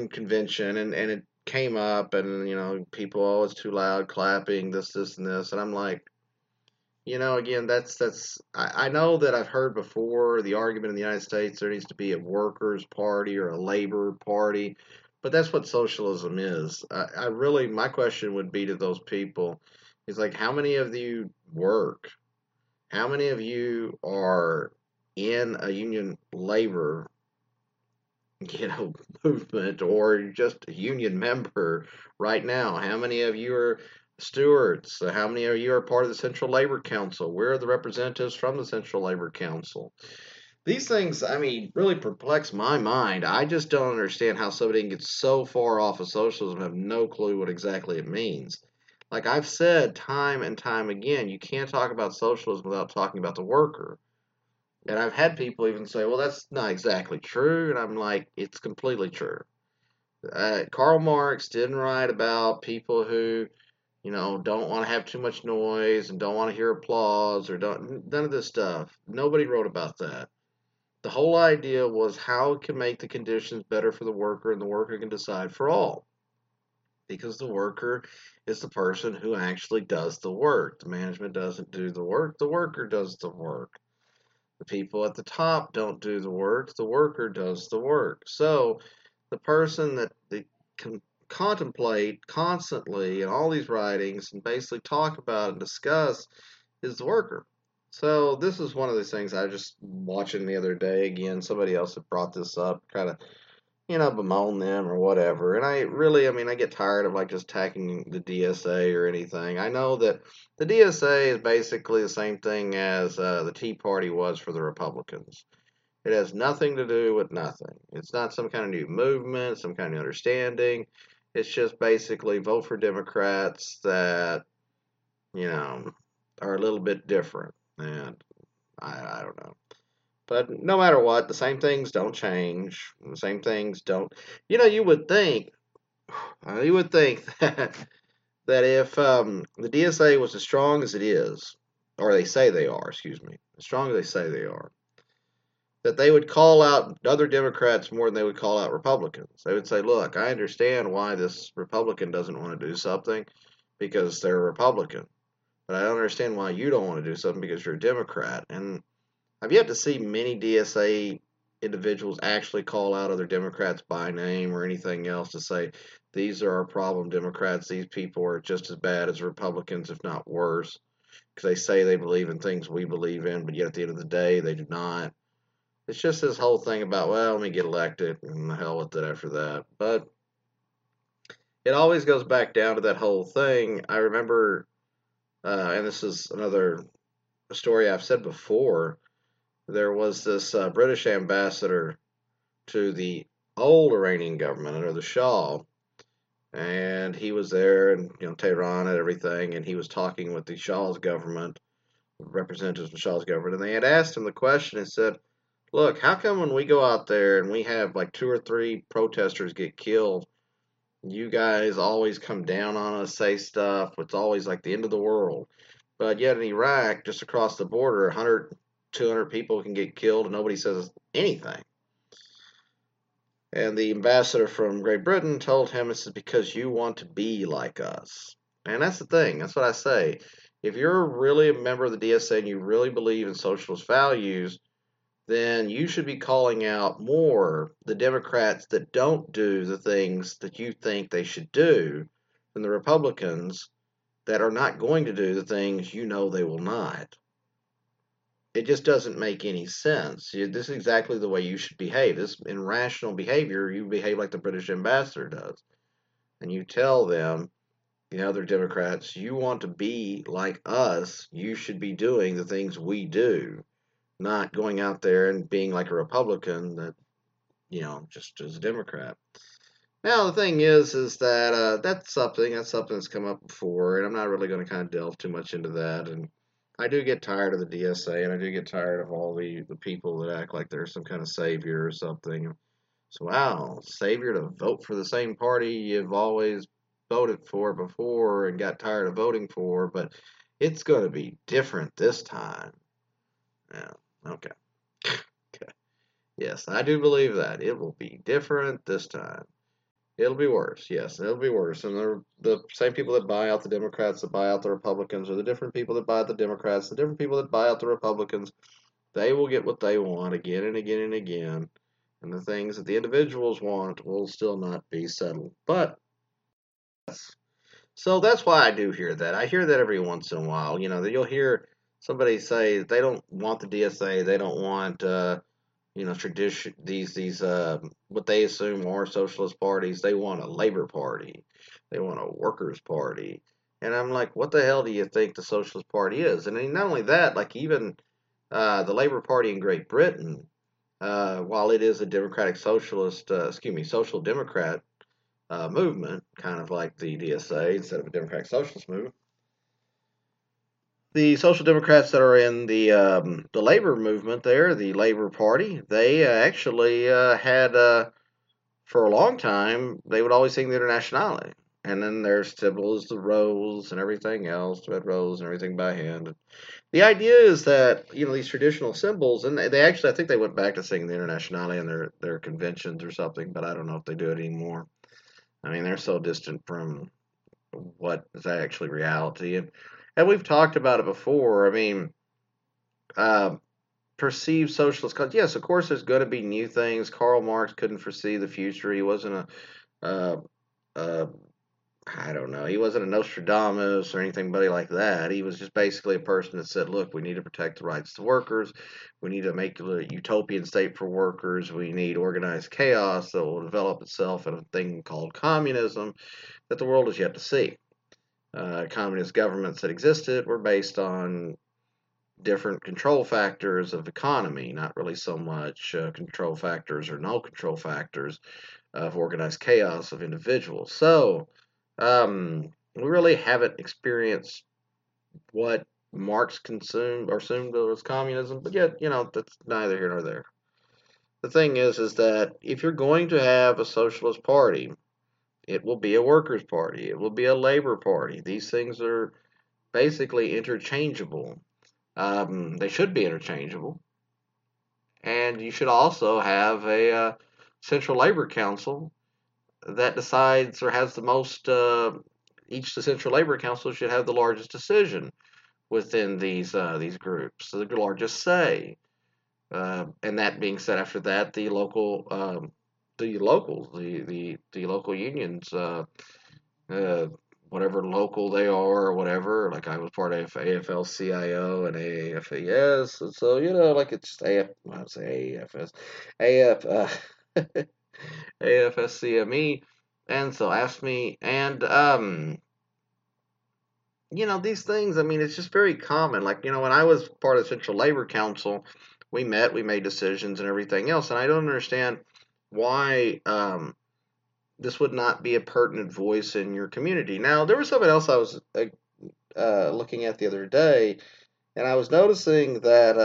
some convention, and it came up, and people, oh, it's too loud, clapping, this, and this, and I'm like, again, I know that I've heard before the argument in the United States there needs to be a workers' party or a labor party, but that's what socialism is. I really, my question would be to those people, is like, how many of you work? How many of you are in a union labor, you know, movement, or just a union member right now? How many of you are stewards? How many of you are part of the Central Labor Council? Where are the representatives from the Central Labor Council? These things, I mean, really perplex my mind. I just don't understand how somebody can get so far off of socialism and have no clue what exactly it means. Like I've said time and time again, you can't talk about socialism without talking about the worker. And I've had people even say, well, that's not exactly true. And I'm like, it's completely true. Karl Marx didn't write about people who, don't want to have too much noise and don't want to hear applause or don't, none of this stuff. Nobody wrote about that. The whole idea was how it can make the conditions better for the worker and the worker can decide for all. Because the worker is the person who actually does the work. The management doesn't do the work, the worker does the work. The people at the top don't do the work, the worker does the work. So the person that they can contemplate constantly in all these writings and basically talk about and discuss is the worker. So this is one of those things I was just watching the other day. Again, somebody else had brought this up, kind of bemoan them or whatever. And I really, I mean, I get tired of like just attacking the DSA or anything. I know that the DSA is basically the same thing as the Tea Party was for the Republicans. It has nothing to do with nothing. It's not some kind of new movement, some kind of understanding. It's just basically vote for Democrats that, you know, are a little bit different. And I don't know. But no matter what, the same things don't change. The same things don't. You would think that if the DSA was as strong as it is, or they say they are, excuse me, as strong as they say they are, that they would call out other Democrats more than they would call out Republicans. They would say, look, I understand why this Republican doesn't want to do something because they're a Republican. But I don't understand why you don't want to do something because you're a Democrat. And I've yet to see many DSA individuals actually call out other Democrats by name or anything else to say, these are our problem Democrats. These people are just as bad as Republicans, if not worse. Because they say they believe in things we believe in, but yet at the end of the day, they do not. It's just this whole thing about, well, let me get elected and the hell with it after that. But it always goes back down to that whole thing. I remember, and this is another story I've said before, there was this British ambassador to the old Iranian government under the Shah, and he was there in Tehran and everything, and he was talking with the Shah's government, representatives of the Shah's government, and they had asked him the question and said, "Look, how come when we go out there and we have like two or three protesters get killed, you guys always come down on us, say stuff. It's always like the end of the world. But yet in Iraq, just across the border, 100, 200 people can get killed and nobody says anything." And the ambassador from Great Britain told him, this is because you want to be like us. And that's the thing. That's what I say. If you're really a member of the DSA and you really believe in socialist values, then you should be calling out more the Democrats that don't do the things that you think they should do than the Republicans that are not going to do the things you know they will not. It just doesn't make any sense. This is exactly the way you should behave. This in rational behavior, you behave like the British ambassador does. And you tell them, the other Democrats, you want to be like us, you should be doing the things we do, not going out there and being like a Republican that, just as a Democrat. Now the thing is that that's something that's come up before, and I'm not really going to kind of delve too much into that. And I do get tired of the DSA, and I do get tired of all the people that act like they're some kind of savior or something. So wow, savior to vote for the same party you've always voted for before and got tired of voting for, but it's going to be different this time. Yeah, okay. Okay. Yes, I do believe that. It will be different this time. It'll be worse. Yes, it'll be worse. And the same people that buy out the Democrats, that buy out the Republicans, or the different people that buy out the Democrats, the different people that buy out the Republicans, they will get what they want again and again and again. And the things that the individuals want will still not be settled. But so that's why I do hear that. I hear that every once in a while. You know, that you'll hear somebody say they don't want the DSA, they don't want tradition these what they assume are socialist parties. They want a labor party, they want a workers party, and I'm like, what the hell do you think the socialist party is? And not only that, like even the Labor Party in Great Britain, while it is a democratic socialist, social democrat movement, kind of like the DSA instead of a democratic socialist movement. The Social Democrats that are in the labor movement there, the Labor Party, they actually had for a long time they would always sing the Internationale, and then there's symbols, the rose and everything else, the red rose and everything by hand. The idea is that these traditional symbols, and they actually I think they went back to singing the Internationale in their conventions or something, but I don't know if they do it anymore. I mean, they're so distant from what is actually reality, and we've talked about it before. I mean, uh, perceived socialist cause. Yes, of course, there's going to be new things. Karl Marx couldn't foresee the future. He wasn't uh, uh, I don't know. He wasn't a Nostradamus or anything buddy like that. He was just basically a person that said, look, we need to protect the rights of workers. We need to make a utopian state for workers. We need organized chaos that will develop itself in a thing called communism that the world has yet to see. Communist governments that existed were based on different control factors of economy, not really so much control factors or no control factors of organized chaos of individuals. So we really haven't experienced what Marx consumed or assumed was communism, but yet, that's neither here nor there. The thing is that if you're going to have a socialist party, it will be a workers' party, it will be a labor party. These things are basically interchangeable. They should be interchangeable. And you should also have a central labor council that decides or has the most. Each the central labor council should have the largest decision within these groups, the largest say. And that being said, after that, the local unions, uh, whatever local they are or whatever. Like I was part of AFL-CIO and AAFES, and so like it's just AF. I would say AFS, AF, AFSCME, and so AFSCME, and these things. I mean, it's just very common. Like when I was part of the Central Labor Council, we met, we made decisions, and everything else, and I don't understand why this would not be a pertinent voice in your community. Now, there was something else I was looking at the other day, and I was noticing that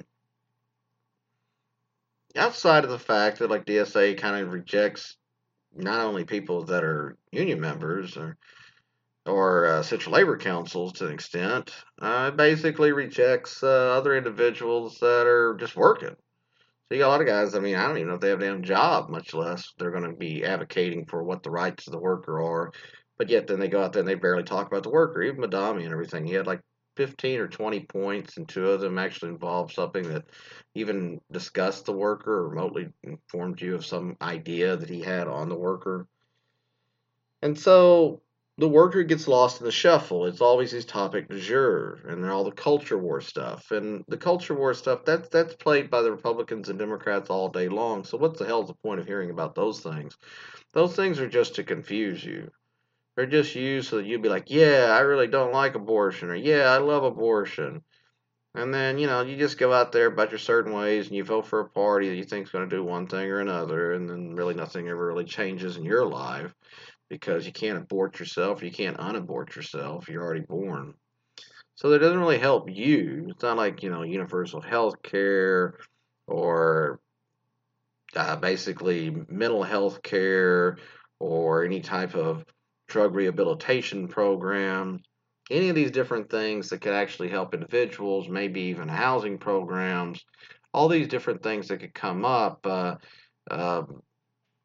outside of the fact that like DSA kind of rejects not only people that are union members or central labor councils to an extent, it basically rejects other individuals that are just working. So you got a lot of guys. I mean, I don't even know if they have a damn job, much less they're going to be advocating for what the rights of the worker are. But yet, then they go out there and they barely talk about the worker. Even Madami and everything, he had like 15 or 20 points, and two of them actually involved something that even discussed the worker or remotely informed you of some idea that he had on the worker. And so the worker gets lost in the shuffle. It's always his topic du jour, and all the culture war stuff. And the culture war stuff that's played by the Republicans and Democrats all day long. So what the hell's the point of hearing about those things? Those things are just to confuse you. They're just used so that you'd be like, yeah, I really don't like abortion, or yeah, I love abortion. And then, you just go out there about your certain ways and you vote for a party that you think is going to do one thing or another, and then really nothing ever really changes in your life because you can't abort yourself, you can't unabort yourself, you're already born. So that doesn't really help you. It's not like, universal health care or basically mental health care or any type of drug rehabilitation program. Any of these different things that could actually help individuals, maybe even housing programs, all these different things that could come up. Uh,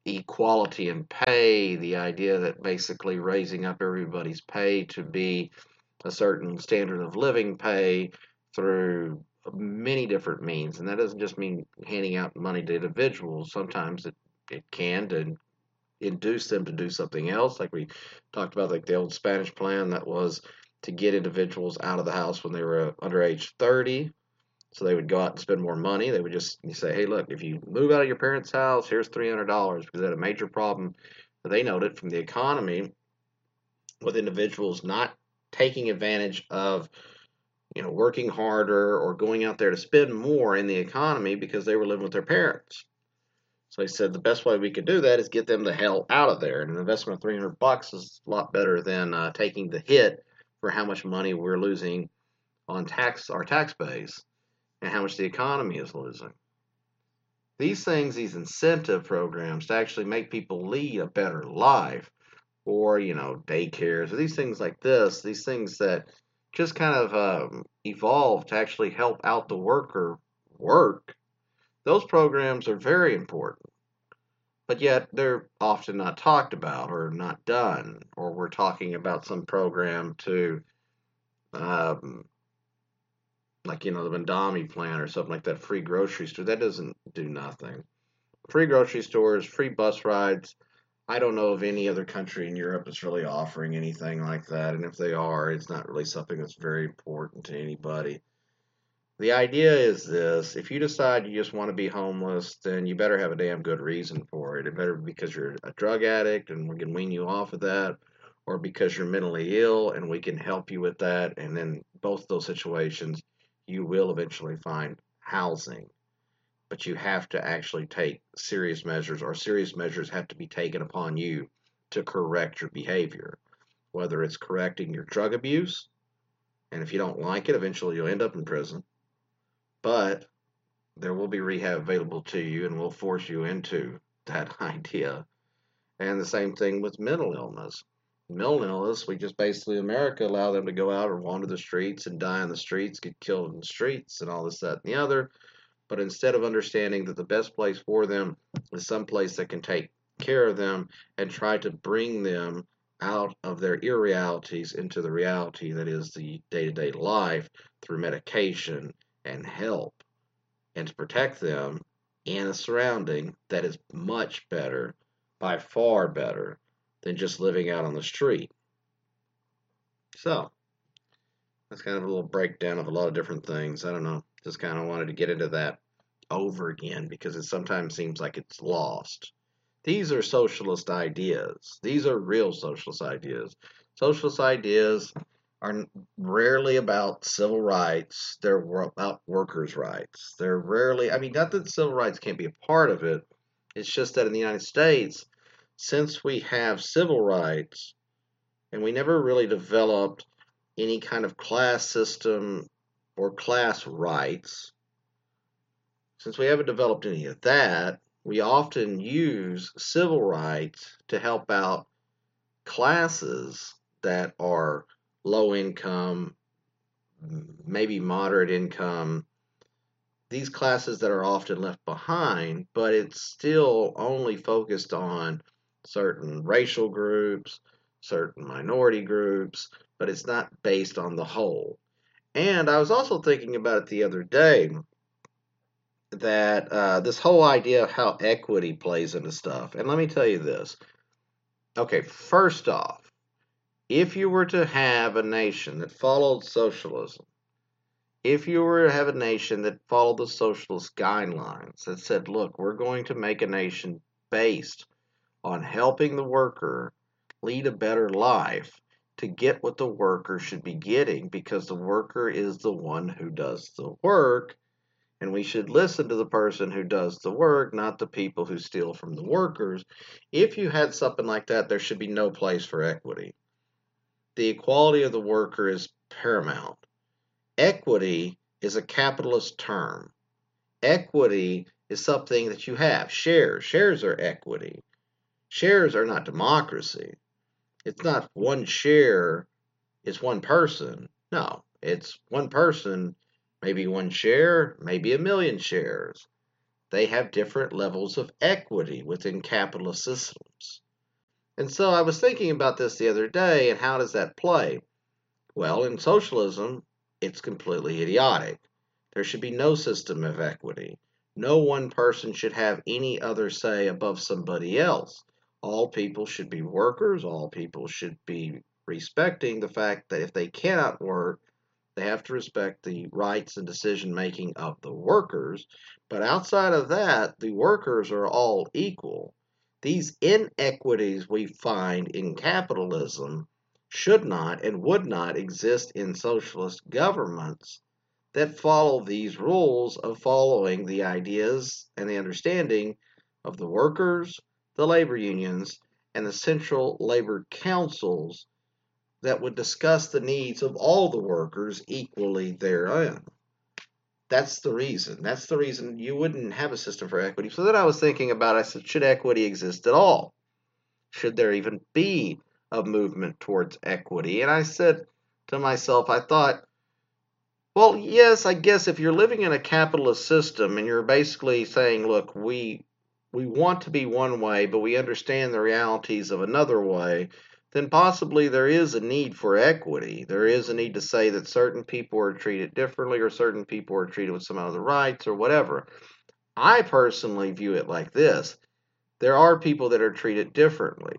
equality in pay, the idea that basically raising up everybody's pay to be a certain standard of living pay through many different means. And that doesn't just mean handing out money to individuals. Sometimes it can to induce them to do something else. Like we talked about, like the old Spanish plan that was to get individuals out of the house when they were under age 30. So they would go out and spend more money. They would just say, hey, look, if you move out of your parents' house, here's $300 because they had a major problem that they noted from the economy with individuals not taking advantage of working harder or going out there to spend more in the economy because they were living with their parents. So he said the best way we could do that is get them the hell out of there. And an investment of $300 is a lot better than taking the hit for how much money we're losing on our tax base and how much the economy is losing. These things, these incentive programs to actually make people lead a better life, or daycares, or these things like this, these things that just kind of evolve to actually help out the worker work. Those programs are very important, but yet they're often not talked about or not done, or we're talking about some program to, um, like, the Mandami plan or something like that, free grocery store. That doesn't do nothing. Free grocery stores, free bus rides. I don't know of any other country in Europe that's really offering anything like that, and if they are, it's not really something that's very important to anybody. The idea is this: if you decide you just want to be homeless, then you better have a damn good reason for it. It better be because you're a drug addict and we can wean you off of that, or because you're mentally ill and we can help you with that. And then both those situations, you will eventually find housing. But you have to actually take serious measures, or serious measures have to be taken upon you to correct your behavior, whether it's correcting your drug abuse. And if you don't like it, eventually you'll end up in prison. But there will be rehab available to you, and we'll force you into that idea. And the same thing with mental illness. Mental illness, we just basically, America, allow them to go out or wander the streets and die in the streets, get killed in the streets, and all this, that, and the other. But instead of understanding that the best place for them is some place that can take care of them and try to bring them out of their irrealities into the reality that is the day-to-day life through medication and help, and to protect them in a surrounding that is much better, by far better, than just living out on the street. So, that's kind of a little breakdown of a lot of different things. I don't know. Just kind of wanted to get into that over again because it sometimes seems like it's lost. These are socialist ideas. These are real socialist ideas. Socialist ideas are rarely about civil rights. They're about workers' rights. They're rarely, I mean, not that civil rights can't be a part of it. It's just that in the United States, since we have civil rights and we never really developed any kind of class system or class rights, since we haven't developed any of that, we often use civil rights to help out classes that are low income, maybe moderate income, these classes that are often left behind, but it's still only focused on certain racial groups, certain minority groups, but it's not based on the whole. And I was also thinking about it the other day that this whole idea of how equity plays into stuff. And let me tell you this. Okay, first off, if you were to have a nation that followed socialism, if you were to have a nation that followed the socialist guidelines that said, look, we're going to make a nation based on helping the worker lead a better life to get what the worker should be getting because the worker is the one who does the work, and we should listen to the person who does the work, not the people who steal from the workers. If you had something like that, there should be no place for equity. The equality of the worker is paramount. Equity is a capitalist term. Equity is something that you have. Shares. Shares are equity. Shares are not democracy. It's not one share, it's one person. No, it's one person, maybe one share, maybe a million shares. they have different levels of equity within capitalist systems. And so I was thinking about this the other day, and how does that play? Well, in socialism, it's completely idiotic. There should be no system of equity. No one person should have any other say above somebody else. All people should be workers. All people should be respecting the fact that if they cannot work, they have to respect the rights and decision making of the workers. But outside of that, the workers are all equal. These inequities we find in capitalism should not and would not exist in socialist governments that follow these rules of following the ideas and the understanding of the workers, the labor unions, and the central labor councils that would discuss the needs of all the workers equally therein. That's the reason. That's the reason you wouldn't have a system for equity. So then I was thinking about, I said, should equity exist at all? Should there even be a movement towards equity? And I said to myself, I thought, well, yes, I guess if you're living in a capitalist system and you're basically saying, look, we want to be one way, but we understand the realities of another way, then possibly there is a need for equity. There is a need to say that certain people are treated differently, or certain people are treated with some other rights or whatever. I personally view it like this. There are people that are treated differently.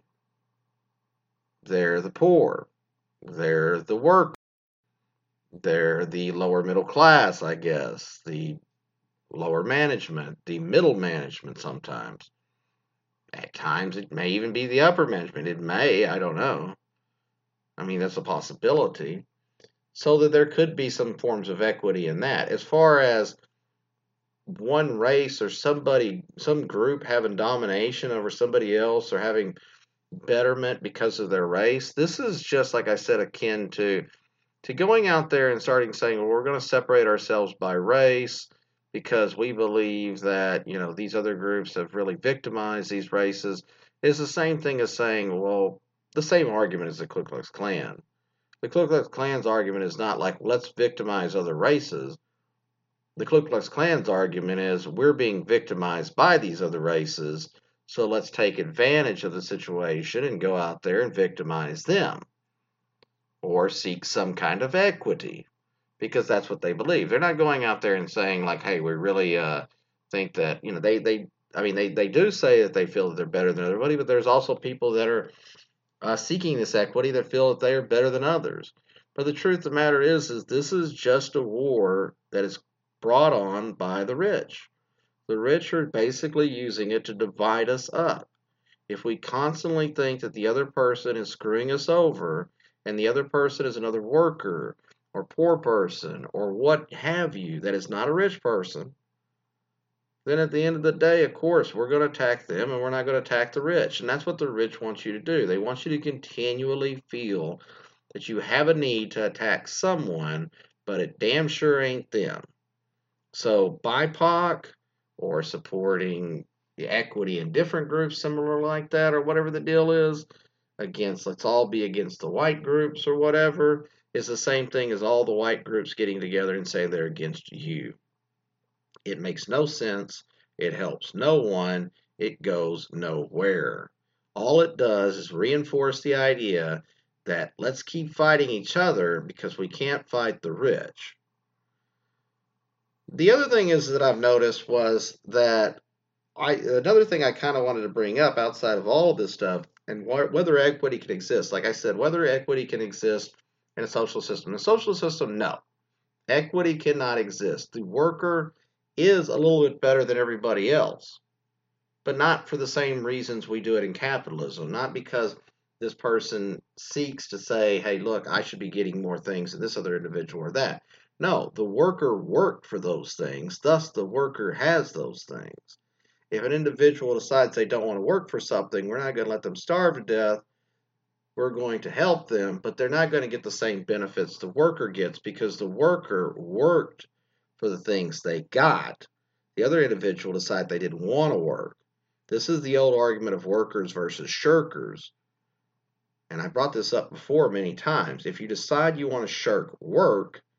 They're the poor. They're the workers. They're the lower middle class, I guess. The lower management, the middle management sometimes. At times, it may even be the upper management. It may, I don't know. I mean, that's a possibility. So that there could be some forms of equity in that. As far as one race or somebody, some group having domination over somebody else or having betterment because of their race, this is just, like I said, akin to going out there and starting saying, well, we're going to separate ourselves by race because we believe that, these other groups have really victimized these races, is the same thing as saying, well, the same argument as the Ku Klux Klan. The Ku Klux Klan's argument is not like, let's victimize other races. The Ku Klux Klan's argument is, we're being victimized by these other races, so let's take advantage of the situation and go out there and victimize them, or seek some kind of equity, because that's what they believe. They're not going out there and saying like, hey, we really think that, they do say that they feel that they're better than everybody, but there's also people that are seeking this equity that feel that they are better than others. But the truth of the matter is this is just a war that is brought on by the rich. The rich are basically using it to divide us up. If we constantly think that the other person is screwing us over, and the other person is another worker or poor person or what have you that is not a rich person, then at the end of the day, of course, we're going to attack them and we're not going to attack the rich. And that's what the rich want you to do. They want you to continually feel that you have a need to attack someone, but it damn sure ain't them. So BIPOC, or supporting the equity in different groups similar like that, or whatever the deal is, against, let's all be against the white groups or whatever, is the same thing as all the white groups getting together and saying they're against you. It makes no sense. It helps no one. It goes nowhere. All it does is reinforce the idea that let's keep fighting each other because we can't fight the rich. The other thing is that I've noticed was that another thing I kind of wanted to bring up outside of all of this stuff, and whether equity can exist. Like I said, whether equity can exist in a social system. In a social system, no. Equity cannot exist. The worker is a little bit better than everybody else, but not for the same reasons we do it in capitalism. Not because this person seeks to say, hey, look, I should be getting more things than this other individual or that. No, the worker worked for those things, thus the worker has those things. If an individual decides they don't want to work for something, we're not going to let them starve to death. We're going to help them, but they're not going to get the same benefits the worker gets because the worker worked for the things they got. The other individual decided they didn't want to work. This is the old argument of workers versus shirkers. And I brought this up before many times. If you decide you want to shirk work,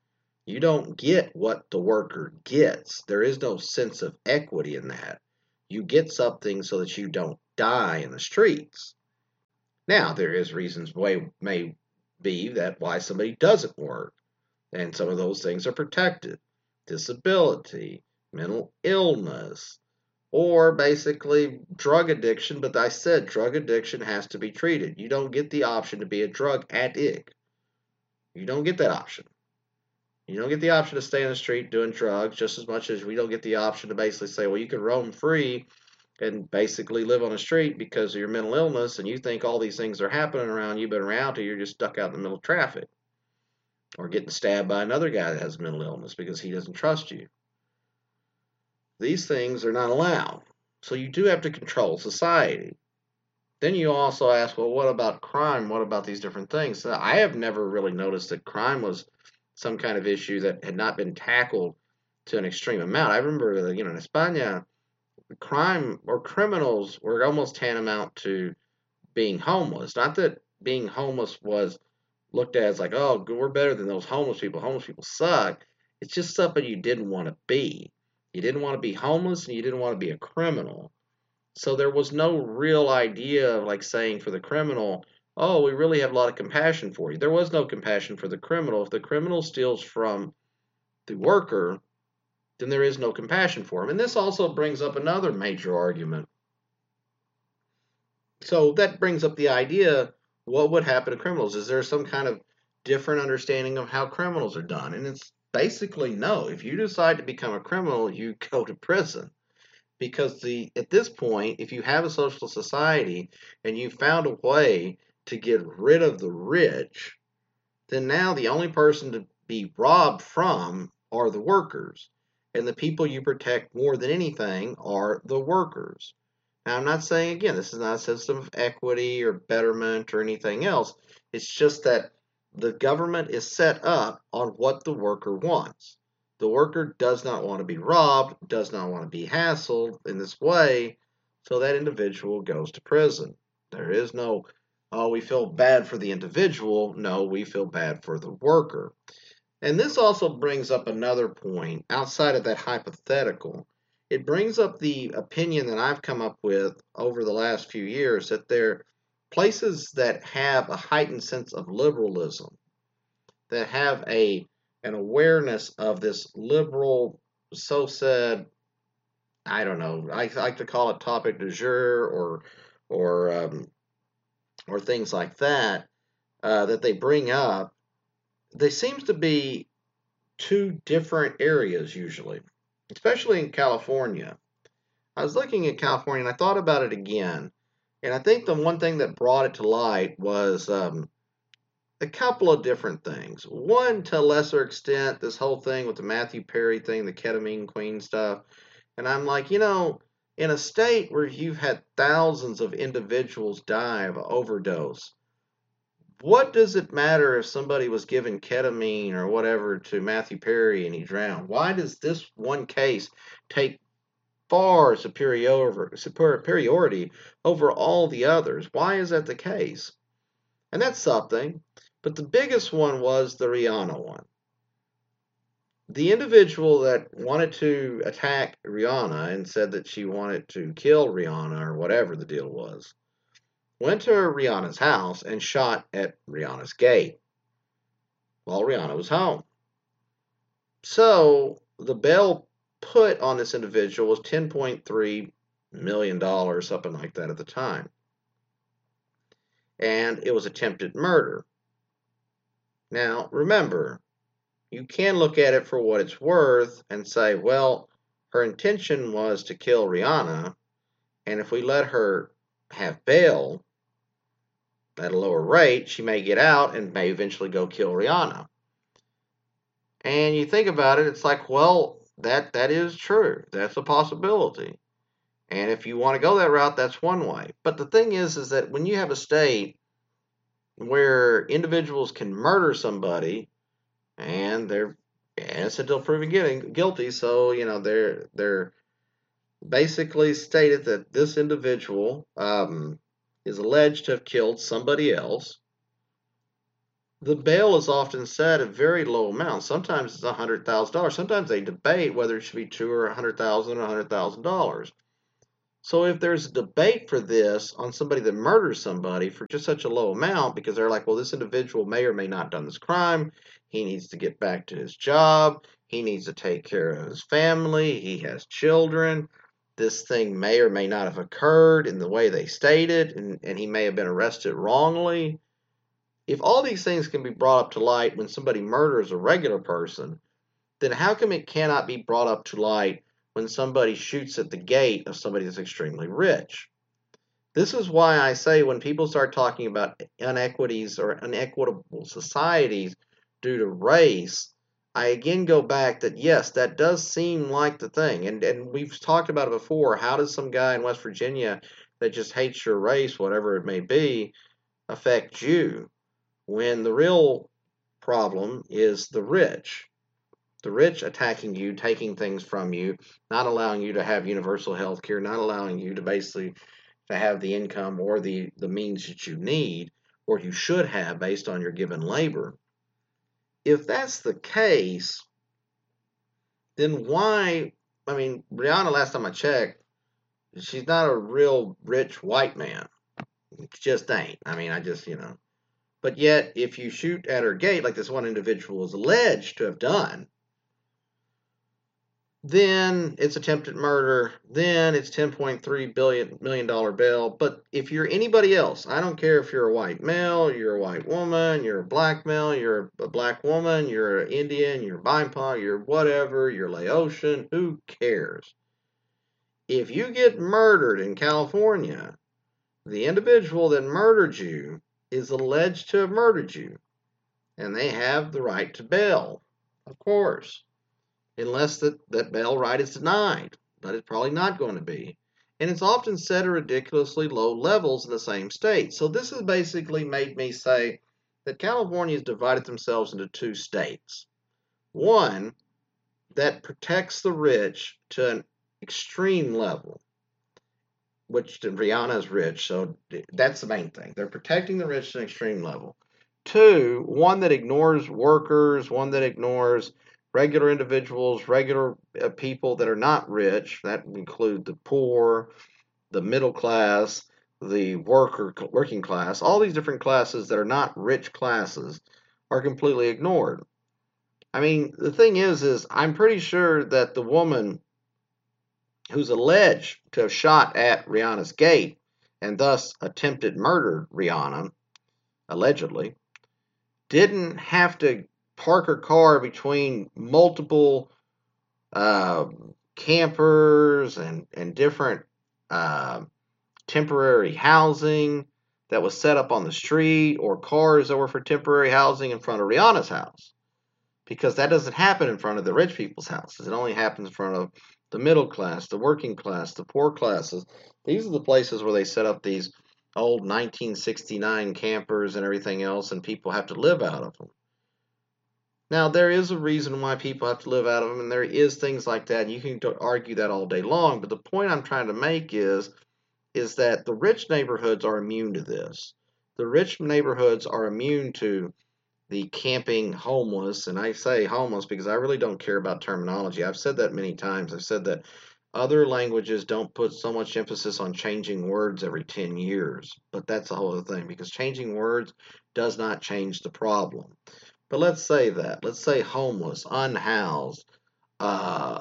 You don't get what the worker gets. There is no sense of equity in that. You get something so that you don't die in the streets. Now, there is reasons why may be that why somebody doesn't work, and some of those things are protected. Disability, mental illness, or basically drug addiction, but I said drug addiction has to be treated. You don't get the option to be a drug addict. You don't get that option. You don't get the option to stay on the street doing drugs just as much as we don't get the option to basically say, well, you can roam free and basically live on the street because of your mental illness and you think all these things are happening around you, but around you, you're just stuck out in the middle of traffic or getting stabbed by another guy that has mental illness because he doesn't trust you. These things are not allowed. So you do have to control society. Then you also ask, well, what about crime? What about these different things? So I have never really noticed that crime was some kind of issue that had not been tackled to an extreme amount. I remember that, in España, crime or criminals were almost tantamount to being homeless. Not that being homeless was looked at as like, oh, we're better than those homeless people. Homeless people suck. It's just something you didn't want to be. You didn't want to be homeless and you didn't want to be a criminal. So there was no real idea of like saying for the criminal, oh, we really have a lot of compassion for you. There was no compassion for the criminal. If the criminal steals from the worker, then there is no compassion for him. And this also brings up another major argument. So that brings up the idea, what would happen to criminals? Is there some kind of different understanding of how criminals are done? And it's basically no. If you decide to become a criminal, you go to prison. Because at this point, if you have a social society and you found a way to get rid of the rich, then now the only person to be robbed from are the workers. And the people you protect more than anything are the workers. Now, I'm not saying, again, this is not a system of equity or betterment or anything else. It's just that the government is set up on what the worker wants. The worker does not want to be robbed, does not want to be hassled in this way, so that individual goes to prison. There is no, oh, we feel bad for the individual. No, we feel bad for the worker. And this also brings up another point outside of that hypothetical. It brings up the opinion that I've come up with over the last few years that there are places that have a heightened sense of liberalism, that have an awareness of this liberal, so said, I don't know, I like to call it topic du jour or or things like that that they bring up. There seems to be two different areas usually, especially in California. I was looking at California and I thought about it again, and I think the one thing that brought it to light was a couple of different things. One, to a lesser extent, this whole thing with the Matthew Perry thing, the ketamine queen stuff. And I'm like, in a state where you've had thousands of individuals die of overdose, what does it matter if somebody was given ketamine or whatever to Matthew Perry and he drowned? Why does this one case take far superiority over all the others? Why is that the case? And that's something. But the biggest one was the Rihanna one. The individual that wanted to attack Rihanna and said that she wanted to kill Rihanna or whatever the deal was, went to Rihanna's house and shot at Rihanna's gate while Rihanna was home. So the bail put on this individual was $10.3 million, something like that at the time. And it was attempted murder. Now, remember, you can look at it for what it's worth and say, well, her intention was to kill Rihanna, and if we let her have bail at a lower rate, she may get out and may eventually go kill Rihanna. And you think about it, it's like, well, that is true. That's a possibility. And if you want to go that route, that's one way. But the thing is that when you have a state where individuals can murder somebody and they're innocent until proven guilty, so they're basically stated that this individual is alleged to have killed somebody else. The bail is often set at very low amounts. Sometimes it's $100,000. Sometimes they debate whether it should be two or $100,000 or $100,000. So if there's a debate for this on somebody that murders somebody for just such a low amount, because they're like, well, this individual may or may not have done this crime. He needs to get back to his job. He needs to take care of his family. He has children. This thing may or may not have occurred in the way they stated, and he may have been arrested wrongly. If all these things can be brought up to light when somebody murders a regular person, then how come it cannot be brought up to light when somebody shoots at the gate of somebody that's extremely rich? This is why I say when people start talking about inequities or unequitable societies due to race, I again go back that yes, that does seem like the thing. And we've talked about it before. How does some guy in West Virginia that just hates your race, whatever it may be, affect you? When the real problem is the rich. The rich attacking you, taking things from you, not allowing you to have universal health care, not allowing you to basically to have the income or the means that you need or you should have based on your given labor. If that's the case, then why? I mean, Rihanna, last time I checked, she's not a real rich white man. It just ain't. I mean, I just, But yet, if you shoot at her gate, like this one individual is alleged to have done, then it's attempted murder, then it's $10.3 million bail. But if you're anybody else, I don't care if you're a white male, you're a white woman, you're a black male, you're a black woman, you're an Indian, you're BIPOC, you're whatever, you're Laotian, who cares? If you get murdered in California, the individual that murdered you is alleged to have murdered you, and they have the right to bail, of course, unless that bail right is denied, but it's probably not going to be. And it's often set at ridiculously low levels in the same state. So this has basically made me say that California has divided themselves into two states. One that protects the rich to an extreme level, which Rihanna is rich, so that's the main thing. They're protecting the rich to an extreme level. Two, one that ignores workers, one that ignores regular individuals, regular people that are not rich. That include the poor, the middle class, the working class. All these different classes that are not rich classes are completely ignored. I mean, the thing is I'm pretty sure that the woman who's alleged to have shot at Rihanna's gate and thus attempted murder Rihanna, allegedly, didn't have to park her car between multiple uh, campers and different uh, temporary housing that was set up on the street or cars that were for temporary housing in front of Rihanna's house. Because that doesn't happen in front of the rich people's houses. It only happens in front of the middle class, the working class, the poor classes. These are the places where they set up these old 1969 campers and everything else, and people have to live out of them. Now, there is a reason why people have to live out of them, and there is things like that, and you can argue that all day long, but the point I'm trying to make is that the rich neighborhoods are immune to this. The rich neighborhoods are immune to the camping homeless, and I say homeless because I really don't care about terminology. I've said that many times. I've said that other languages don't put so much emphasis on changing words every 10 years, but that's a whole other thing because changing words does not change the problem. But let's say that. Let's say homeless, unhoused, uh,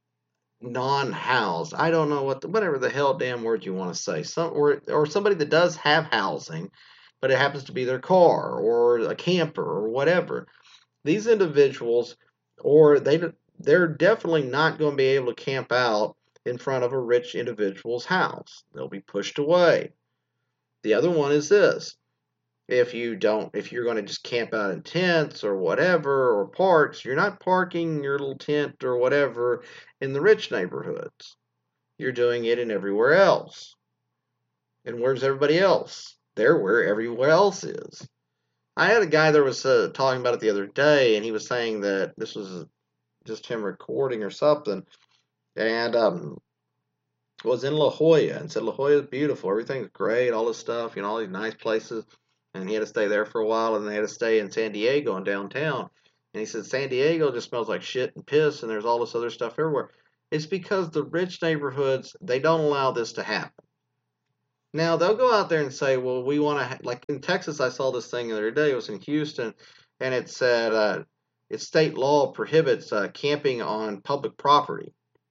non-housed. I don't know whatever the hell damn word you want to say. Or somebody that does have housing, but it happens to be their car or a camper or whatever. These individuals, or they're definitely not going to be able to camp out in front of a rich individual's house. They'll be pushed away. The other one is this. If you're going to just camp out in tents or whatever or parks, you're not parking your little tent or whatever in the rich neighborhoods. You're doing it in everywhere else. And where's everybody else? They're where everywhere else is. I had a guy that was talking about it the other day, and he was saying that this was just him recording or something, and was in La Jolla and said La Jolla is beautiful, everything's great, all this stuff, all these nice places. and he had to stay there for a while, and they had to stay in San Diego and downtown. And he said San Diego just smells like shit and piss, and there's all this other stuff everywhere. It's because the rich neighborhoods, they don't allow this to happen. Now they'll go out there and say, well, we want to like in Texas. I saw this thing the other day. It was in Houston, and it said its state law prohibits camping on public property.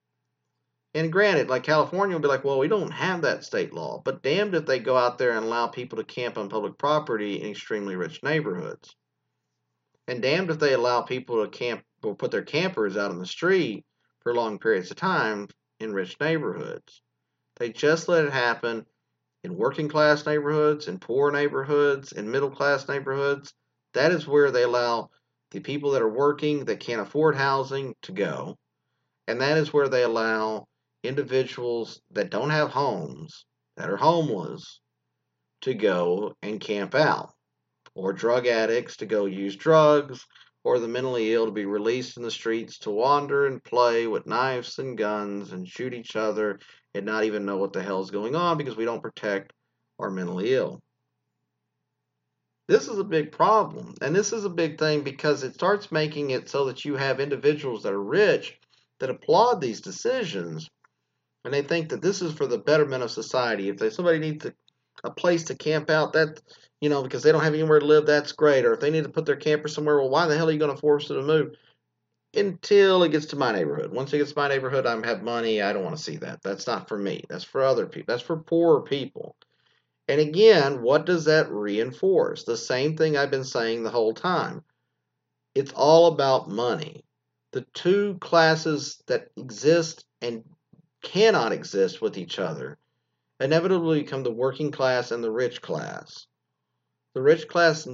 And granted, like California will be like, well, we don't have that state law, but damned if they go out there and allow people to camp on public property in extremely rich neighborhoods. And damned if they allow people to camp or put their campers out on the street for long periods of time in rich neighborhoods. They just let it happen in working class neighborhoods, in poor neighborhoods, in middle class neighborhoods. That is where they allow the people that are working that can't afford housing to go. And that is where they allow individuals that don't have homes, that are homeless, to go and camp out, or drug addicts to go use drugs, or the mentally ill to be released in the streets to wander and play with knives and guns and shoot each other and not even know what the hell is going on because we don't protect our mentally ill. This is a big problem, and this is a big thing because it starts making it so that you have individuals that are rich that applaud these decisions, and they think that this is for the betterment of society. If somebody needs a place to camp out, that because they don't have anywhere to live, that's great. Or if they need to put their camper somewhere, well, why the hell are you going to force them to move? Until it gets to my neighborhood. Once it gets to my neighborhood, I have money. I don't want to see that. That's not for me. That's for other people. That's for poorer people. And again, what does that reinforce? The same thing I've been saying the whole time. It's all about money. The two classes that exist and cannot exist with each other inevitably become the working class and the rich class. The rich class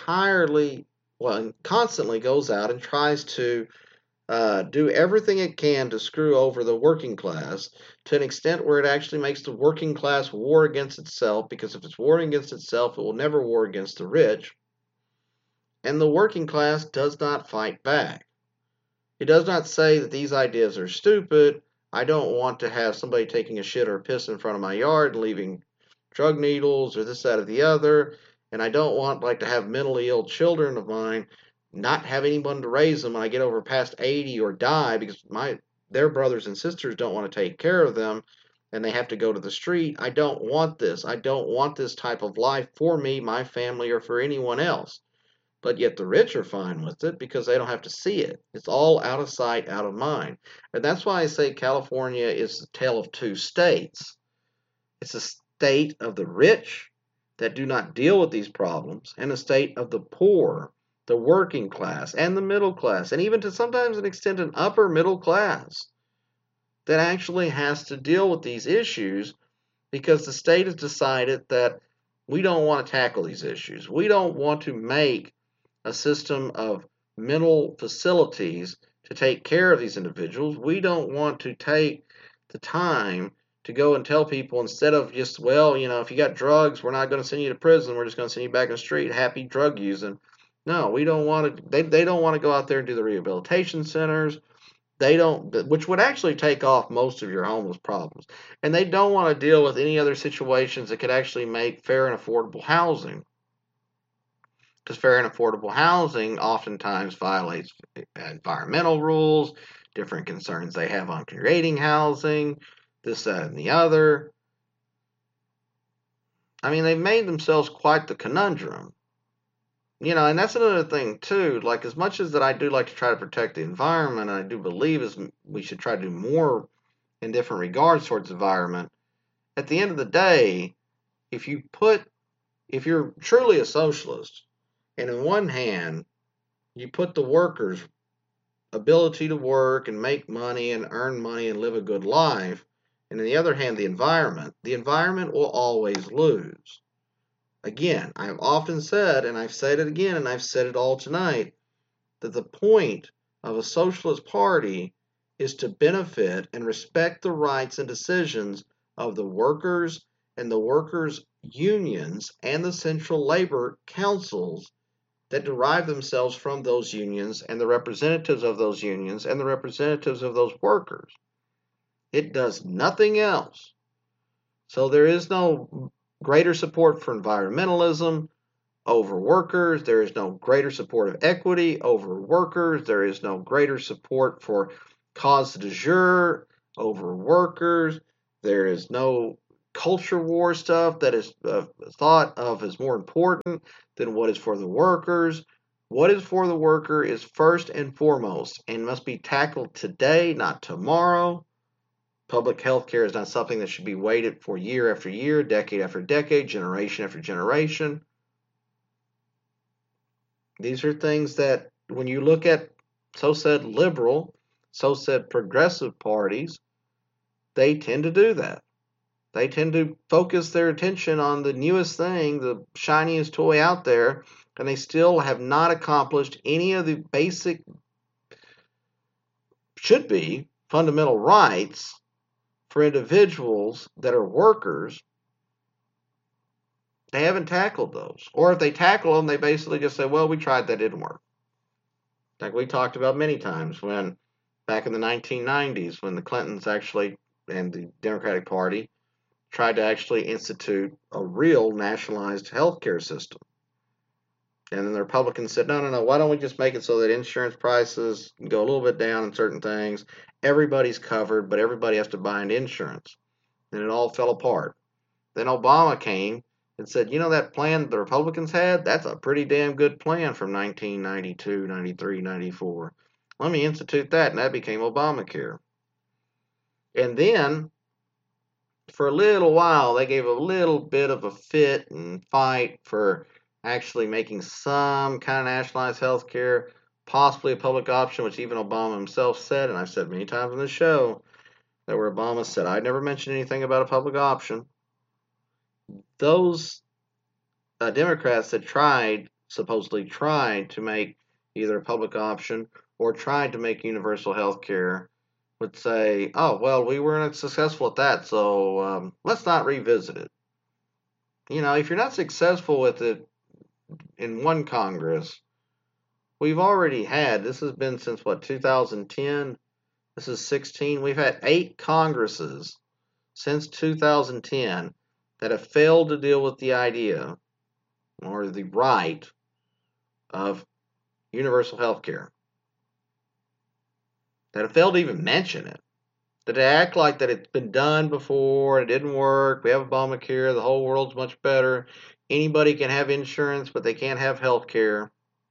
constantly goes out and tries to do everything it can to screw over the working class to an extent where it actually makes the working class war against itself, because if it's warring against itself, it will never war against the rich. And the working class does not fight back. It does not say that these ideas are stupid. I don't want to have somebody taking a shit or a piss in front of my yard, leaving drug needles or this, that, or the other. And I don't want to have mentally ill children of mine not have anyone to raise them when I get over past 80 or die because their brothers and sisters don't want to take care of them and they have to go to the street. I don't want this. I don't want this type of life for me, my family, or for anyone else. But yet the rich are fine with it because they don't have to see it. It's all out of sight, out of mind. And that's why I say California is the tale of two states. It's a state of the rich that do not deal with these problems, and a state of the poor, the working class, and the middle class, and even to sometimes an extent an upper middle class that actually has to deal with these issues because the state has decided that we don't want to tackle these issues. We don't want to make a system of mental facilities to take care of these individuals. We don't want to take the time to go and tell people, instead of just, if you got drugs, we're not going to send you to prison. We're just going to send you back in the street, happy drug using. No, we don't want to. They don't want to go out there and do the rehabilitation centers. They don't, which would actually take off most of your homeless problems. And they don't want to deal with any other situations that could actually make fair and affordable housing. Because fair and affordable housing oftentimes violates environmental rules, different concerns they have on creating housing, this, that, and the other. I mean, they've made themselves quite the conundrum. And that's another thing, too. Like, as much as that I do like to try to protect the environment, and I do believe we should try to do more in different regards towards the environment, at the end of the day, if you're truly a socialist, and in one hand, you put the workers' ability to work and make money and earn money and live a good life, and on the other hand, the environment will always lose. Again, I've often said, and I've said it again, and I've said it all tonight, that the point of a socialist party is to benefit and respect the rights and decisions of the workers and the workers' unions and the central labor councils that derive themselves from those unions and the representatives of those unions and the representatives of those workers. It does nothing else. So there is no greater support for environmentalism over workers. There is no greater support of equity over workers. There is no greater support for cause du jour over workers. There is no culture war stuff that is thought of as more important than what is for the workers. What is for the worker is first and foremost and must be tackled today, not tomorrow. Public health care is not something that should be waited for year after year, decade after decade, generation after generation. These are things that, when you look at so-said liberal, so-said progressive parties, they tend to do that. They tend to focus their attention on the newest thing, the shiniest toy out there, and they still have not accomplished any of the basic, should be, fundamental rights for individuals that are workers. They haven't tackled those. Or if they tackle them, they basically just say, well, we tried, that didn't work. Like we talked about many times when, back in the 1990s, when the Clintons actually, and the Democratic Party, tried to actually institute a real nationalized healthcare system. And then the Republicans said, no, no, no, why don't we just make it so that insurance prices go a little bit down in certain things? Everybody's covered, but everybody has to buy into insurance. And it all fell apart. Then Obama came and said, you know, that plan the Republicans had, that's a pretty damn good plan from 1992, 93, 94. Let me institute that, and that became Obamacare. And then, for a little while, they gave a little bit of a fit and fight for actually making some kind of nationalized health care, possibly a public option, which even Obama himself said, and I've said many times on this show, that where Obama said, I never mentioned anything about a public option. Those Democrats that supposedly tried to make either a public option or tried to make universal health care, would say, oh, well, we weren't successful at that, so let's not revisit it. You know, if you're not successful with it in one Congress, we've already had, this has been since what, 2010? This is 16. We've had 8 Congresses since 2010 that have failed to deal with the idea or the right of universal health care. That have failed to even mention it. That they act like that it's been done before, it didn't work, we have Obamacare, the whole world's much better, anybody can have insurance, but they can't have health care.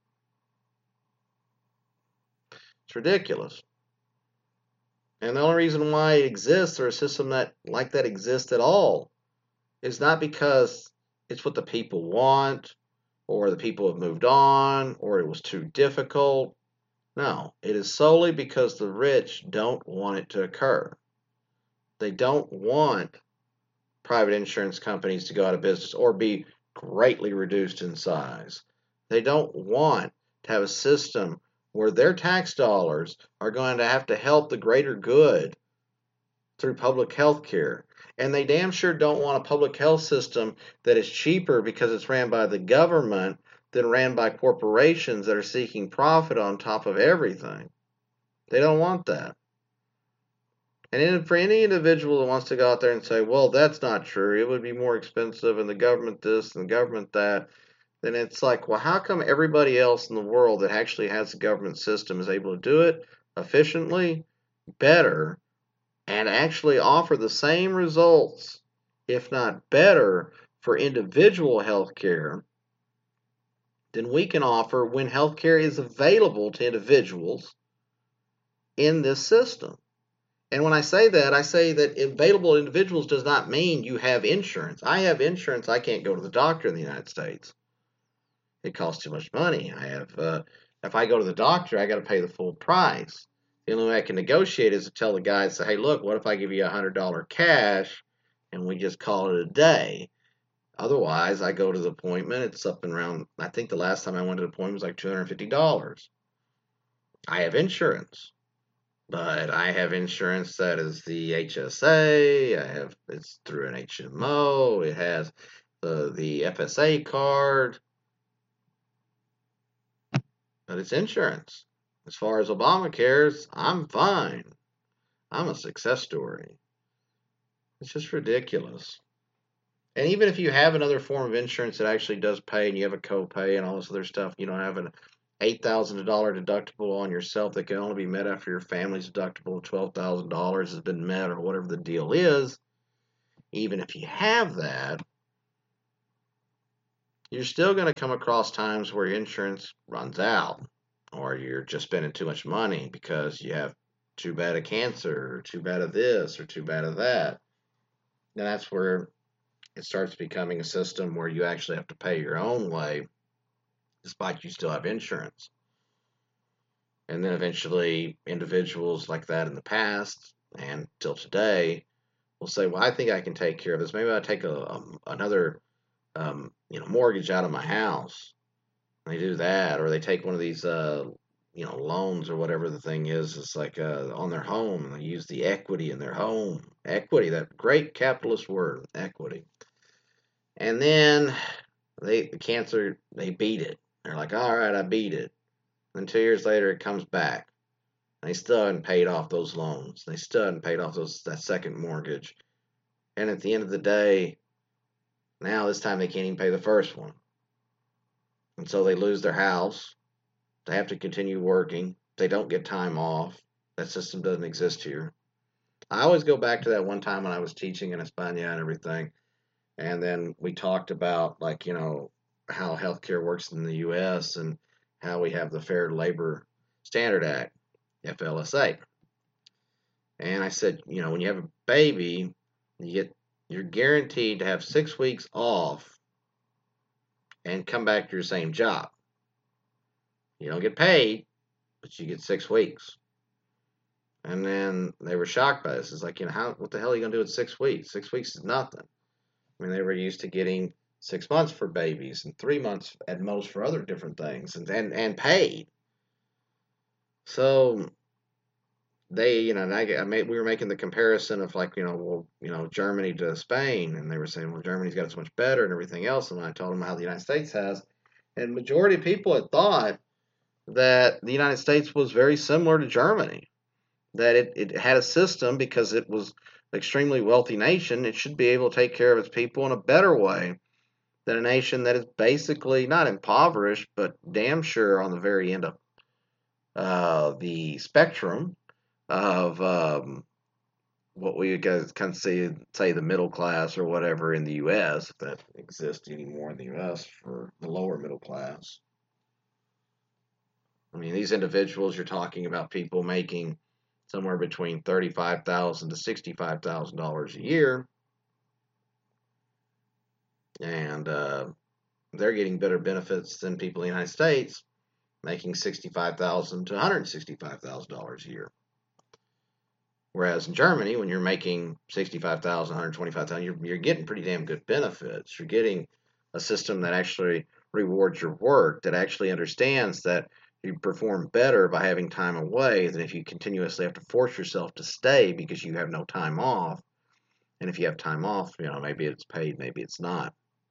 It's ridiculous. And the only reason why it exists, or a system that like that exists at all, is not because it's what the people want, or the people have moved on, or it was too difficult. No, it is solely because the rich don't want it to occur. They don't want private insurance companies to go out of business or be greatly reduced in size. They don't want to have a system where their tax dollars are going to have to help the greater good through public health care. And they damn sure don't want a public health system that is cheaper because it's ran by the government than ran by corporations that are seeking profit on top of everything. They don't want that. And for any individual that wants to go out there and say, well, that's not true, it would be more expensive and the government this and the government that, then it's like, well, how come everybody else in the world that actually has a government system is able to do it efficiently, better, and actually offer the same results, if not better, for individual health care than we can offer when health care is available to individuals in this system? And when I say that available individuals does not mean you have insurance. I have insurance. I can't go to the doctor in the United States. It costs too much money. If I go to the doctor, I got to pay the full price. The only way I can negotiate is to tell the guy, say, hey, look, what if I give you $100 cash and we just call it a day? Otherwise, I go to the appointment. It's up and around, I think the last time I went to the appointment was like $250. I have insurance. But I have insurance that is the HSA. It's through an HMO. It has the FSA card. But it's insurance. As far as Obamacare's, I'm fine. I'm a success story. It's just ridiculous. And even if you have another form of insurance that actually does pay and you have a copay and all this other stuff, you don't have an $8,000 deductible on yourself that can only be met after your family's deductible of $12,000 has been met or whatever the deal is. Even if you have that, you're still going to come across times where your insurance runs out or you're just spending too much money because you have too bad of cancer or too bad of this or too bad of that. And that's where it starts becoming a system where you actually have to pay your own way despite you still have insurance. And then eventually individuals like that in the past and till today will say, well, I think I can take care of this. Maybe I'll take another mortgage out of my house. And they do that, or they take one of these loans or whatever the thing is. It's like on their home, and they use the equity in their home. Equity, that great capitalist word, equity. And then the cancer, they beat it. They're like, all right, I beat it. And 2 years later, it comes back. And they still haven't paid off those loans. They still haven't paid off that second mortgage. And at the end of the day, now this time they can't even pay the first one. And so they lose their house. They have to continue working. They don't get time off. That system doesn't exist here. I always go back to that one time when I was teaching in España and everything. And then we talked about, like, how healthcare works in the U.S. and how we have the Fair Labor Standard Act, FLSA. And I said, when you have a baby, you're guaranteed to have 6 weeks off and come back to your same job. You don't get paid, but you get 6 weeks. And then they were shocked by this. It's like, what the hell are you going to do in 6 weeks? 6 weeks is nothing. I mean, they were used to getting 6 months for babies and 3 months at most for other different things and paid. So they, we were making the comparison of like, Germany to Spain, and they were saying, well, Germany's got it so much better and everything else. And I told them how the United States has, and majority of people had thought that the United States was very similar to Germany, that it had a system because it was an extremely wealthy nation. It should be able to take care of its people in a better way than a nation that is basically not impoverished, but damn sure on the very end of the spectrum of what we guys kind of say the middle class or whatever in the U.S., if that exists anymore in the U.S. for the lower middle class. I mean, these individuals, you're talking about people making somewhere between $35,000 to $65,000 a year, and they're getting better benefits than people in the United States making $65,000 to $165,000 a year. Whereas in Germany, when you're making $65,000, $125,000, you're getting pretty damn good benefits. You're getting a system that actually rewards your work, that actually understands that you perform better by having time away than if you continuously have to force yourself to stay because you have no time off. And if you have time off, maybe it's paid, maybe it's not.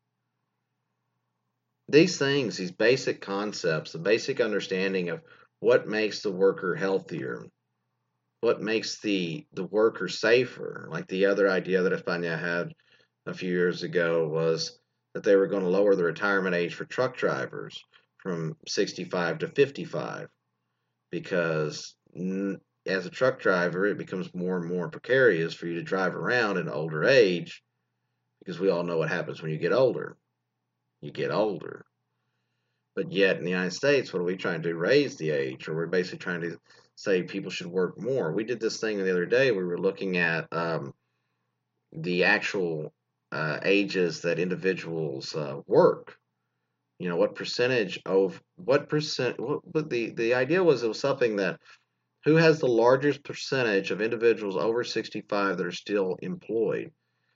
These things, these basic concepts, the basic understanding of what makes the worker healthier, what makes the worker safer, like the other idea that España had a few years ago was that they were going to lower the retirement age for truck drivers from 65 to 55 because as a truck driver, it becomes more and more precarious for you to drive around in older age because we all know what happens when you get older. You get older. But yet in the United States, what are we trying to do? Raise the age, or we're basically trying to say people should work more. We did this thing the other day. We were looking at the actual ages that individuals work. What percentage of what percent? But the idea was it was something that who has the largest percentage of individuals over 65 that are still employed.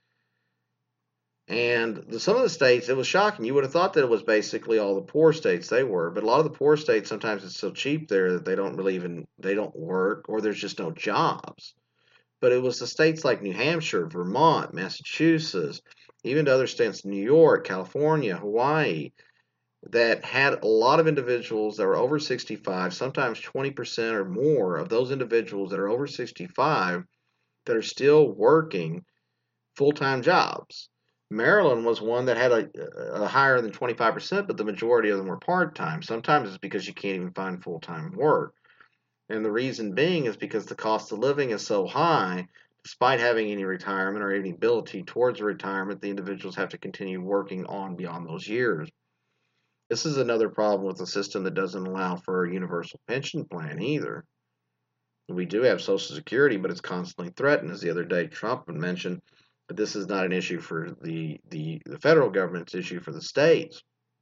And some of the states, it was shocking. You would have thought that it was basically all the poor states they were, but a lot of the poor states, sometimes it's so cheap there that they don't work, or there's just no jobs. But it was the states like New Hampshire, Vermont, Massachusetts, even to other states, New York, California, Hawaii, that had a lot of individuals that were over 65, sometimes 20% or more of those individuals that are over 65 that are still working full-time jobs. Maryland was one that had a higher than 25%, but the majority of them were part-time. Sometimes it's because you can't even find full-time work. And the reason being is because the cost of living is so high, despite having any retirement or any ability towards retirement, the individuals have to continue working on beyond those years. This is another problem with a system that doesn't allow for a universal pension plan either. We do have Social Security, but it's constantly threatened. As the other day, Trump had mentioned that this is not an issue for the federal government, it's an issue for the states.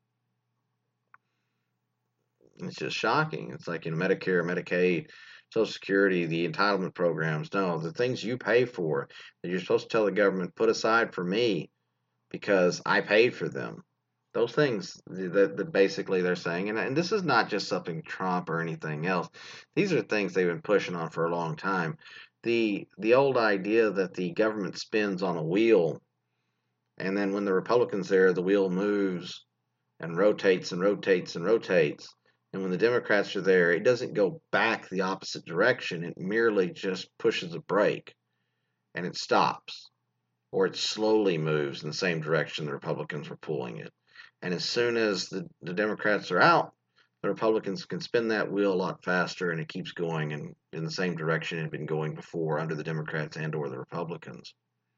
It's just shocking. It's like in Medicare, Medicaid, Social Security, the entitlement programs. No, the things you pay for that you're supposed to tell the government put aside for me because I paid for them. Those things that basically they're saying, and this is not just something Trump or anything else. These are things they've been pushing on for a long time. The old idea that the government spins on a wheel, and then when the Republicans there, the wheel moves and rotates and rotates and rotates. And when the Democrats are there, it doesn't go back the opposite direction. It merely just pushes a brake and it stops, or it slowly moves in the same direction the Republicans were pulling it. And as soon as the Democrats are out, the Republicans can spin that wheel a lot faster, and it keeps going in the same direction it had been going before under the Democrats and or the Republicans.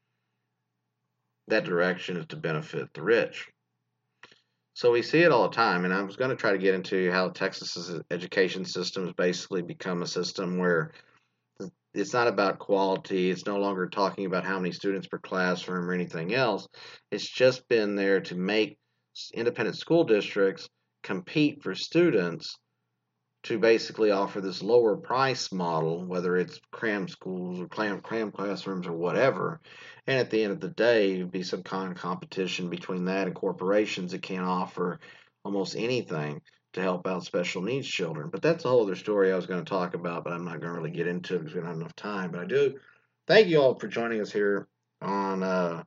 That direction is to benefit the rich. So we see it all the time, and I was going to try to get into how Texas's education system has basically become a system where it's not about quality. It's no longer talking about how many students per classroom or anything else. It's just been there to make independent school districts compete for students to basically offer this lower price model, whether it's cram schools or cram classrooms or whatever. And at the end of the day, it'd be some kind of competition between that and corporations that can't offer almost anything to help out special needs children. But that's a whole other story I was going to talk about, but I'm not going to really get into it because we don't have enough time. But I do thank you all for joining us here on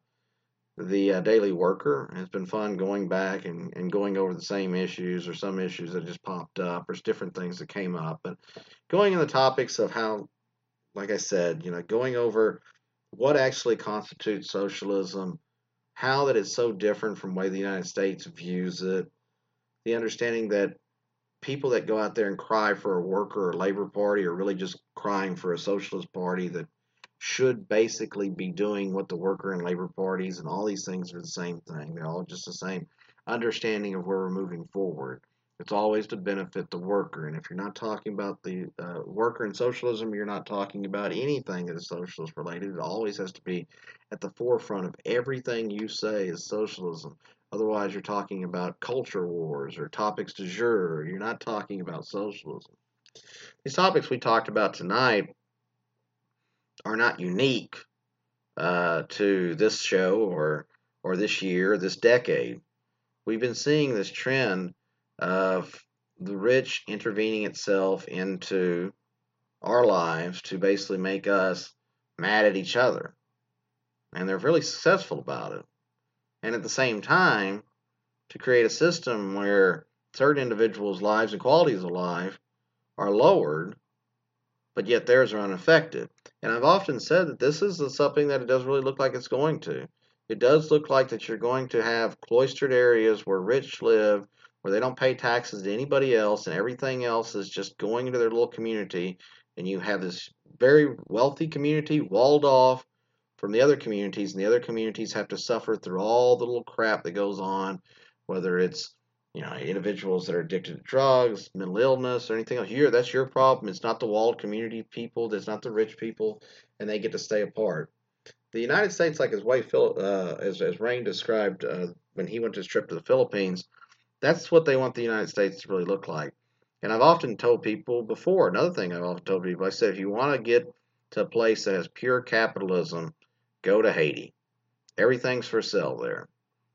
the Daily Worker. It's been fun going back and going over the same issues or some issues that just popped up or different things that came up. But going in the topics of how, like I said, going over what actually constitutes socialism, how that it's so different from the way the United States views it, the understanding that people that go out there and cry for a worker or labor party are really just crying for a socialist party that should basically be doing what the worker and labor parties and all these things are the same thing. They're all just the same understanding of where we're moving forward. It's always to benefit the worker. And if you're not talking about the worker and socialism, you're not talking about anything that is socialist related. It always has to be at the forefront of everything you say is socialism. Otherwise, you're talking about culture wars or topics du jour. You're not talking about socialism. These topics we talked about tonight are not unique to this show or this year, this decade. We've been seeing this trend of the rich intervening itself into our lives to basically make us mad at each other. And they're really successful about it. And at the same time, to create a system where certain individuals' lives and qualities of life are lowered, but yet theirs are unaffected. And I've often said that this is something that it doesn't really look like it's going to. It does look like that you're going to have cloistered areas where rich live, where they don't pay taxes to anybody else, and everything else is just going into their little community. And you have this very wealthy community walled off from the other communities, and the other communities have to suffer through all the little crap that goes on, whether it's individuals that are addicted to drugs, mental illness, or anything else. That's your problem. It's not the walled community people. That's not the rich people, and they get to stay apart. The United States, like his wife Phil, as Rain described when he went to his trip to the Philippines, that's what they want the United States to really look like. And I've often told people before. Another thing I've often told people, I said, if you want to get to a place that has pure capitalism, go to Haiti. Everything's for sale there.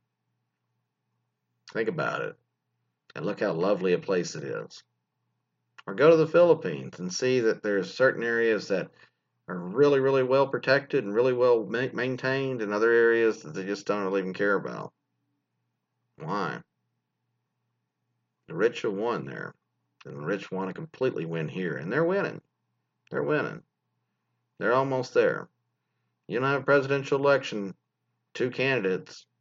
Think about it. And look how lovely a place it is. Or go to the Philippines and see that there's certain areas that are really, really well protected and really well maintained, and other areas that they just don't really even care about. Why? The rich have won there, and the rich want to completely win here, and they're winning. They're winning. They're almost there. You don't have a presidential election, two candidates,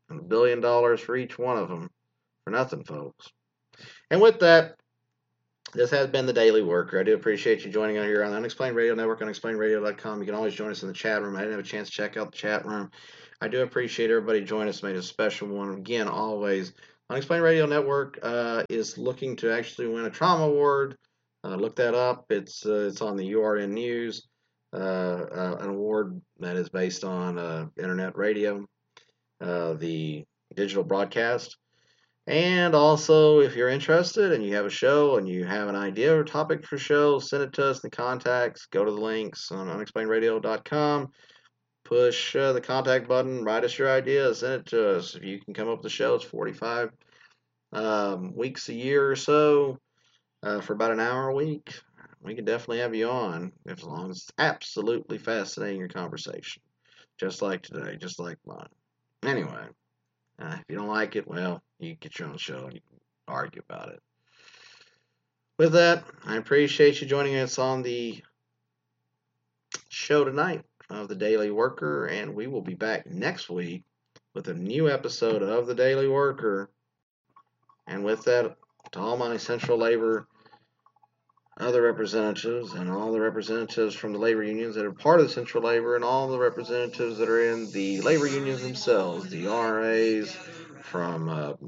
and $1 billion for each one of them for nothing, folks. And with that, this has been the Daily Worker. I do appreciate you joining us here on the Unexplained Radio Network, unexplainеdradio.com. You can always join us in the chat room. I didn't have a chance to check out the chat room. I do appreciate everybody joining us. Made a special one. Again, always, Unexplained Radio Network is looking to actually win a trauma award. Look that up. It's on the URN News, an award that is based on internet radio, the digital broadcast. And also, if you're interested and you have a show and you have an idea or topic for show, send it to us in the contacts. Go to the links on unexplainedradio.com. Push the contact button. Write us your ideas. Send it to us. If you can come up with the show, it's 45 weeks a year or so for about an hour a week. We can definitely have you on as long as it's absolutely fascinating your conversation. Just like today, just like mine. Anyway. If you don't like it, well, you get your own show and you can argue about it. With that, I appreciate you joining us on the show tonight of the Daily Worker, and we will be back next week with a new episode of the Daily Worker. And with that, to all my Central Labor other representatives and all the representatives from the labor unions that are part of the Central Labor and all the representatives that are in the labor unions themselves, the RAs from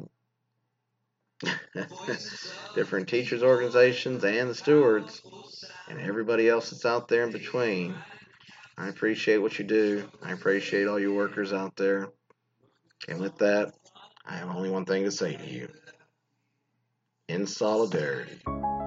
different teachers organizations and the stewards and everybody else that's out there in between. I appreciate what you do. I appreciate all you workers out there. And with that, I have only one thing to say to you. In solidarity.